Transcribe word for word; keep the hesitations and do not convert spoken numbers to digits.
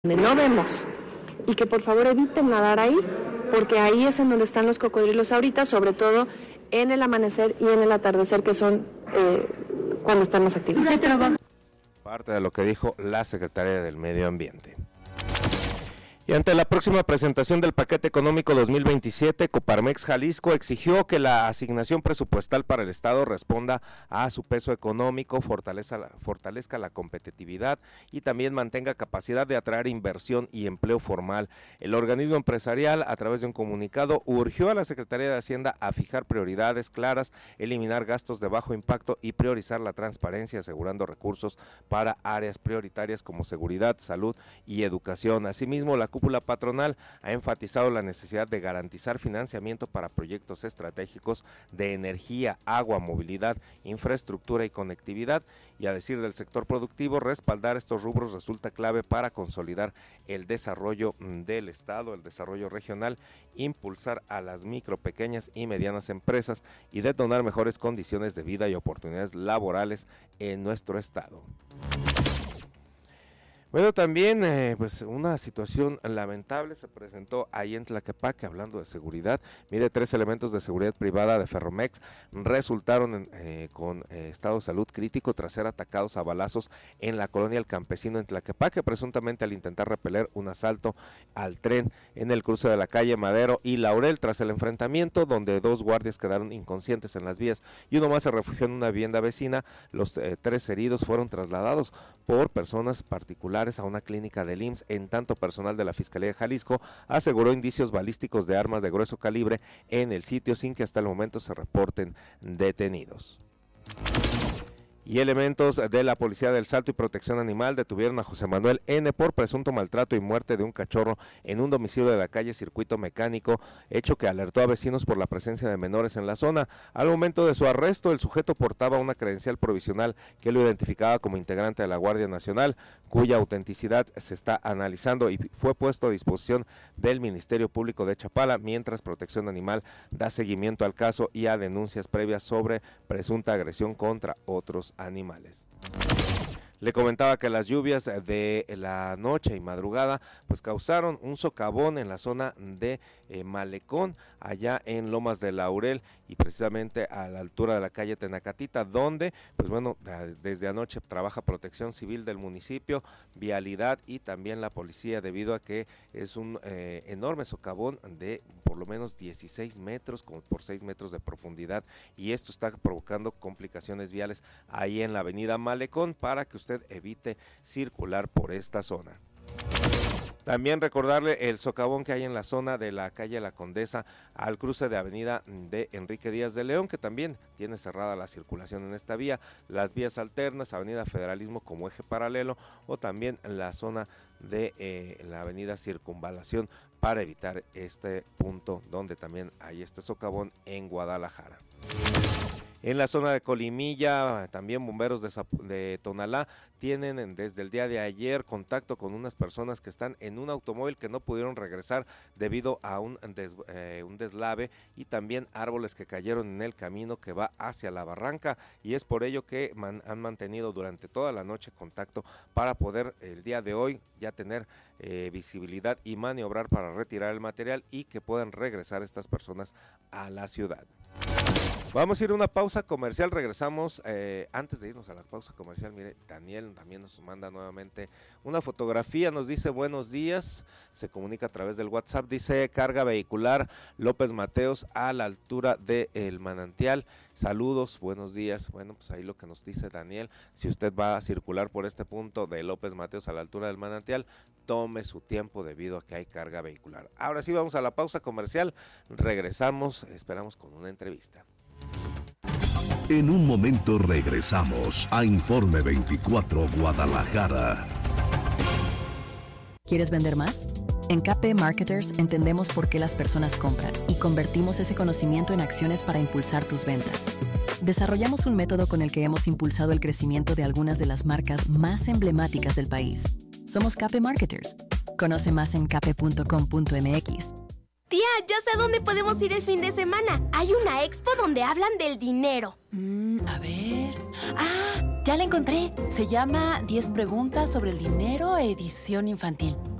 donde no vemos y que por favor eviten nadar ahí, porque ahí es en donde están los cocodrilos ahorita, sobre todo en el amanecer y en el atardecer, que son eh, cuando están más activos. Parte de lo que dijo la Secretaría del Medio Ambiente. Y ante la próxima presentación del paquete económico dos mil veintisiete, Coparmex Jalisco exigió que la asignación presupuestal para el Estado responda a su peso económico, fortaleza, fortalezca la competitividad y también mantenga capacidad de atraer inversión y empleo formal. El organismo empresarial, a través de un comunicado, urgió a la Secretaría de Hacienda a fijar prioridades claras, eliminar gastos de bajo impacto y priorizar la transparencia, asegurando recursos para áreas prioritarias como seguridad, salud y educación. Asimismo, la cúpula patronal ha enfatizado la necesidad de garantizar financiamiento para proyectos estratégicos de energía, agua, movilidad, infraestructura y conectividad, y a decir del sector productivo, respaldar estos rubros resulta clave para consolidar el desarrollo del Estado, el desarrollo regional, impulsar a las micro, pequeñas y medianas empresas y detonar mejores condiciones de vida y oportunidades laborales en nuestro Estado. Bueno, también eh, pues una situación lamentable se presentó ahí en Tlaquepaque, hablando de seguridad. Mire, tres elementos de seguridad privada de Ferromex resultaron en, eh, con eh, estado de salud crítico tras ser atacados a balazos en la colonia El Campesino en Tlaquepaque, presuntamente al intentar repeler un asalto al tren en el cruce de la calle Madero y Laurel. Tras el enfrentamiento, donde dos guardias quedaron inconscientes en las vías y uno más se refugió en una vivienda vecina, los eh, tres heridos fueron trasladados por personas particulares a una clínica del I M S S, en tanto personal de la Fiscalía de Jalisco aseguró indicios balísticos de armas de grueso calibre en el sitio sin que hasta el momento se reporten detenidos. Y elementos de la Policía del Salto y Protección Animal detuvieron a José Manuel N. por presunto maltrato y muerte de un cachorro en un domicilio de la calle Circuito Mecánico, hecho que alertó a vecinos por la presencia de menores en la zona. Al momento de su arresto, el sujeto portaba una credencial provisional que lo identificaba como integrante de la Guardia Nacional, cuya autenticidad se está analizando y fue puesto a disposición del Ministerio Público de Chapala, mientras Protección Animal da seguimiento al caso y a denuncias previas sobre presunta agresión contra otros animales. Le comentaba que las lluvias de la noche y madrugada pues causaron un socavón en la zona de eh, Malecón, allá en Lomas de Laurel y precisamente a la altura de la calle Tenacatita, donde pues bueno, desde anoche trabaja Protección Civil del municipio, Vialidad y también la policía, debido a que es un eh, enorme socavón de por lo menos dieciséis metros como por seis metros de profundidad, y esto está provocando complicaciones viales ahí en la avenida Malecón para que usted evite circular por esta zona. También recordarle el socavón que hay en la zona de la calle La Condesa al cruce de avenida de Enrique Díaz de León, que también tiene cerrada la circulación en esta vía, las vías alternas, avenida Federalismo como eje paralelo, o también la zona de eh, la avenida Circunvalación, para evitar este punto donde también hay este socavón en Guadalajara. En la zona de Colimilla, también bomberos de, de Tonalá tienen desde el día de ayer contacto con unas personas que están en un automóvil que no pudieron regresar debido a un, des, eh, un deslave y también árboles que cayeron en el camino que va hacia la barranca, y es por ello que man, han mantenido durante toda la noche contacto para poder el día de hoy ya tener eh, visibilidad y maniobrar para retirar el material y que puedan regresar estas personas a la ciudad. Vamos a ir a una pausa comercial, regresamos. Eh, antes de irnos a la pausa comercial, mire, Daniel también nos manda nuevamente una fotografía, nos dice buenos días, se comunica a través del WhatsApp, dice carga vehicular López Mateos a la altura de El Manantial, saludos, buenos días. Bueno, pues ahí lo que nos dice Daniel, si usted va a circular por este punto de López Mateos a la altura del Manantial, tome su tiempo debido a que hay carga vehicular. Ahora sí, vamos a la pausa comercial, regresamos, esperamos con una entrevista. En un momento regresamos a Informe veinticuatro Guadalajara. ¿Quieres vender más? En K P Marketers entendemos por qué las personas compran y convertimos ese conocimiento en acciones para impulsar tus ventas. Desarrollamos un método con el que hemos impulsado el crecimiento de algunas de las marcas más emblemáticas del país. Somos K P Marketers. Conoce más en k p punto com punto m x. Tía, ya sé a dónde podemos ir el fin de semana. Hay una expo donde hablan del dinero. Mm, a ver... ¡Ah! Ya la encontré. Se llama diez preguntas sobre el dinero, edición infantil.